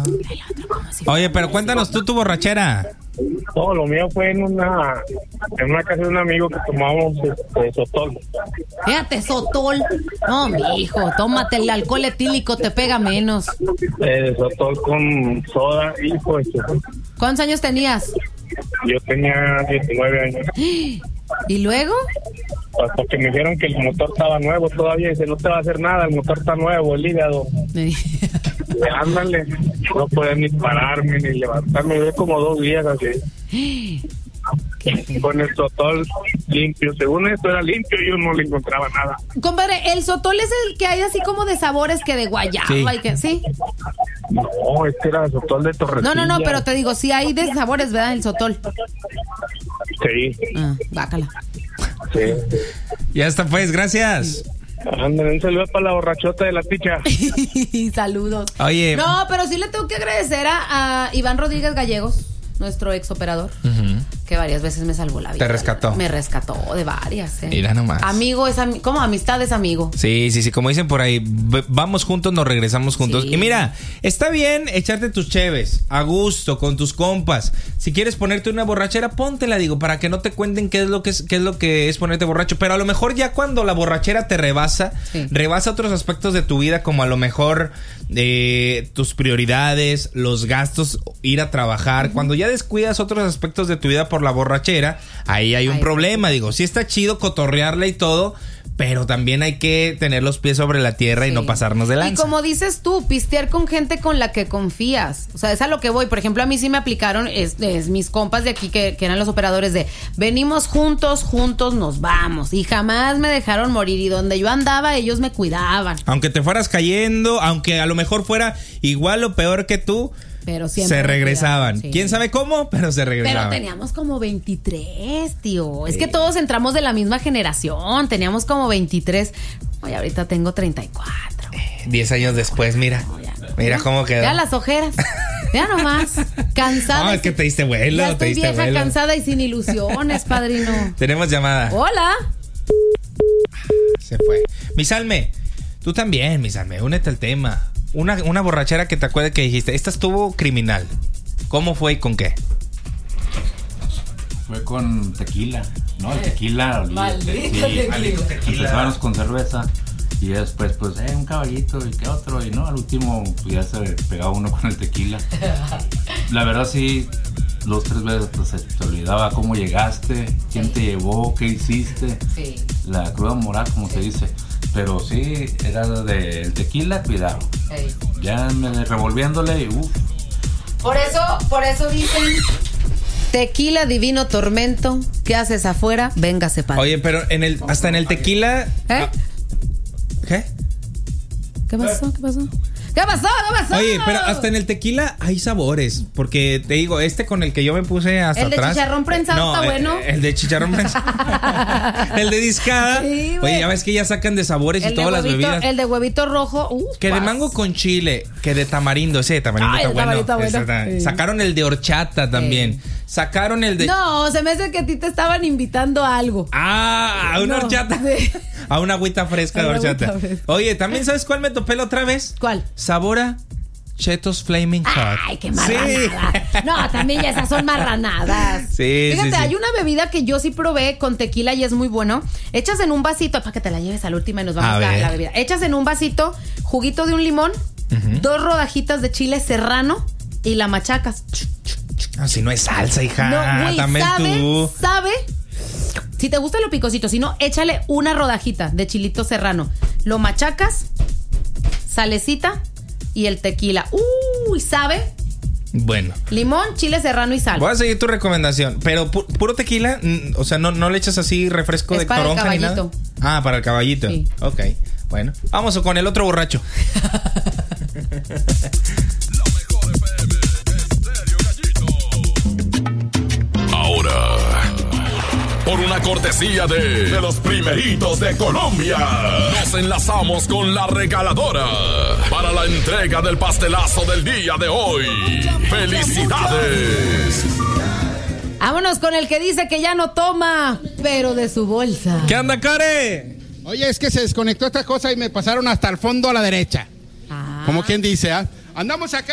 Oye, pero cuéntanos tú tu borrachera. No, lo mío fue en una casa de un amigo que tomábamos sotol. Fíjate, sotol. No, mijo, tómate el alcohol etílico, te pega menos. Sotol con soda y pues... ¿Cuántos años tenías? Yo tenía 19 años. ¿Y luego? Hasta que me dijeron que el motor estaba nuevo todavía. Dice, no te va a hacer nada, el motor está nuevo, el hígado. Ándale, no podía ni pararme ni levantarme. Duré como 2 días así. Con el sotol limpio. Según esto era limpio, yo no le encontraba nada. Compadre, el sotol es el que hay así como de sabores que de guayaba. Sí. Y que, ¿sí? No, este era el sotol de Torrecilla. No, pero te digo, sí hay de sabores, ¿verdad? El sotol. Sí. Bácala. Sí. Ya está, pues, gracias. Ándale, un saludo para la borrachota de la picha. Saludos. Oye. No, pero sí le tengo que agradecer a Iván Rodríguez Gallegos, nuestro ex operador, que varias veces me salvó la vida. Te rescató. Me rescató de varias. Mira nomás. Amigo es como amistad es amigo. Sí, como dicen por ahí, vamos juntos, nos regresamos juntos. Sí. Y mira, está bien echarte tus cheves a gusto con tus compas. Si quieres ponerte una borrachera, póntela, digo, para que no te cuenten qué es lo que es ponerte borracho. Pero a lo mejor ya cuando la borrachera te rebasa otros aspectos de tu vida, como a lo mejor tus prioridades, los gastos, ir a trabajar. Cuando ya descuidas otros aspectos de tu vida por la borrachera, ahí hay un problema. Digo, sí está chido cotorrearla y todo, pero también hay que tener los pies sobre la tierra y no pasarnos de lanza. Y como dices tú, pistear con gente con la que confías. O sea, es a lo que voy. Por ejemplo, a mí sí me aplicaron mis compas de aquí que eran los operadores de venimos juntos nos vamos. Y jamás me dejaron morir. Y donde yo andaba, ellos me cuidaban. Aunque te fueras cayendo, aunque a lo mejor fuera igual o peor que tú, pero siempre se regresaban. Sí. ¿Quién sabe cómo? Pero se regresaban. Pero teníamos como 23, tío. Es que todos entramos de la misma generación. Teníamos como 23. Oye, ahorita tengo 34. 10 años después, mira. Mira cómo quedó. Ya las ojeras. Ya nomás. Cansada. No, es que te diste vuelo. Ya estoy vieja, cansada y sin ilusiones, padrino. Tenemos llamada. Hola. Se fue. Misalme, tú también, Misalme, únete al tema. Una borrachera que te acuerdes que dijiste, esta estuvo criminal. ¿Cómo fue y con qué? Fue con tequila, ¿no? El tequila. Maldito tequila. Empezábamos con cerveza y después, pues, un caballito y qué otro. Y no, al último, pues, ya se pegaba uno con el tequila. La verdad, sí, 2, 3 veces pues, se te olvidaba cómo llegaste, quién te llevó, qué hiciste. Sí. La cruda moral, como se dice. Pero sí, era del tequila, cuidado. Sí. Ya me revolviéndole y uff. Por eso dicen tequila divino tormento. ¿Qué haces afuera? Véngase para. Oye, pero hasta en el tequila. ¿Qué? ¿Qué pasó? ¿Qué pasó? Oye, pero hasta en el tequila hay sabores. Porque te digo, con el que yo me puse hasta atrás. El de chicharrón prensado está bueno. El de chicharrón prensado. El de discada. Sí, oye, ya ves que ya sacan de sabores y todas las bebidas. El de huevito rojo. Que de mango con chile. Que de tamarindo. Ese de tamarindo está bueno. Sí. Sacaron el de horchata también. Sacaron el de. No, se me hace que a ti te estaban invitando a algo. A una horchata. Sí. A una agüita fresca de horchata. Oye, ¿también sabes cuál me topé la otra vez? ¿Cuál? Sabora Chetos Flaming Hot. Ay, qué marranada. Sí. No, también ya esas son marranadas. Sí, fíjate, hay una bebida que yo sí probé con tequila y es muy bueno. Echas en un vasito, para que te la lleves a la última y nos vamos a la bebida. Echas en un vasito juguito de un limón, 2 rodajitas de chile serrano y la machacas. Si no es salsa, hija. No, güey, también sabe. Si te gusta lo picosito, si no, échale una rodajita de chilito serrano. Lo machacas, salecita y el tequila. Uy, ¿sabe? Bueno. Limón, chile serrano y sal. Voy a seguir tu recomendación. Pero puro tequila, o sea, no le echas así refresco de toronja ni nada. Para el caballito. Sí. Ok, bueno. Vamos con el otro borracho. Ahora, por una cortesía de los primeritos de Colombia, nos enlazamos con la regaladora para la entrega del pastelazo del día de hoy. ¡Felicidades! Vámonos con el que dice que ya no toma, pero de su bolsa. ¿Qué anda, Care? Oye, es que se desconectó esta cosa y me pasaron hasta el fondo a la derecha. Como quien dice, andamos acá.